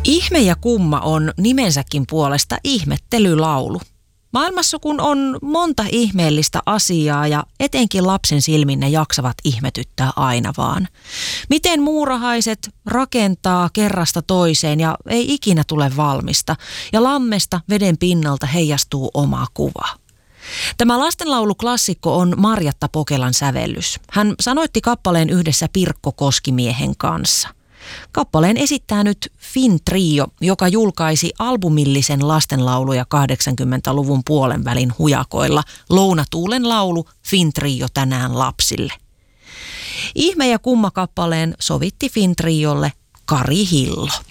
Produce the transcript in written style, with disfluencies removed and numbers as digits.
Ihme ja kumma on nimensäkin puolesta ihmettelylaulu. Maailmassa kun on monta ihmeellistä asiaa ja etenkin lapsen silmin ne jaksavat ihmetyttää aina vaan. Miten muurahaiset rakentaa kerrasta toiseen ja ei ikinä tule valmista ja lammesta veden pinnalta heijastuu oma kuva. Tämä lastenlauluklassikko on Marjatta Pokelan sävellys. Hän sanoitti kappaleen yhdessä Pirkko Koskimiehen kanssa. Kappaleen esittää nyt Finn Trio, joka julkaisi albumillisen lastenlauluja 80-luvun puolenvälin hujakoilla Lounatuulen laulu Finn Trio tänään lapsille. Ihme ja kumma kappaleen sovitti Finn Triolle Kari Hillo.